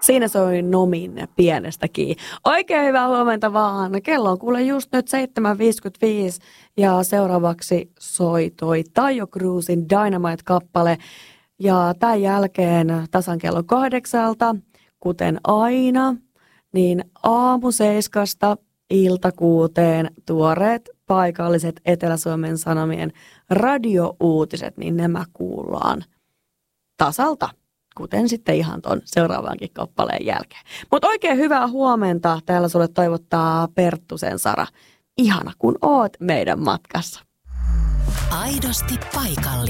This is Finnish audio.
Siinä soi Nomin pienestäkin. Oikein hyvää huomenta vaan. Kello on kuule just nyt 7.55 ja seuraavaksi soi toi Taio Cruisin Dynamite-kappale. Ja tämän jälkeen tasan kello 8, kuten aina, niin aamu 7 ilta 6 tuoreet paikalliset Etelä-Suomen Sanomien radiouutiset, niin nämä kuullaan tasalta, kuten sitten ihan ton seuraavankin kappaleen jälkeen. Mutta oikein hyvää huomenta. Täällä sulle toivottaa Perttusen Sara. Ihana kun oot meidän matkassa. Aidosti paikallinen.